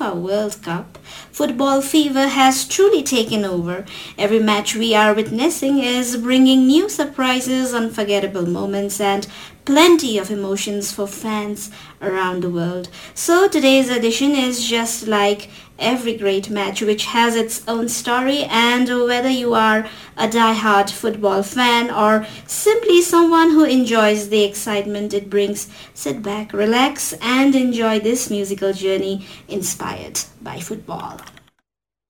FIFA World Cup, football fever has truly taken over. Every match we are witnessing is bringing new surprises, unforgettable moments, and plenty of emotions for fans around the world. So today's edition is just like every great match which has its own story, and whether you are a die-hard football fan or simply someone who enjoys the excitement it brings, sit back, relax and enjoy this musical journey inspired by football.